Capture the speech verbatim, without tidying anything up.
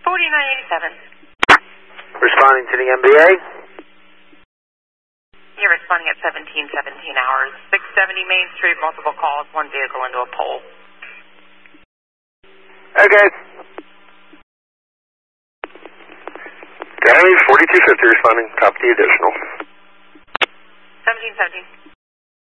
forty-nine eighty-seven. Responding to the M B A. You're responding at seventeen seventeen hours. six seventy Main Street, multiple calls, one vehicle into a pole. Okay. County forty-two fifty responding. Copy the additional. seventeen seventeen.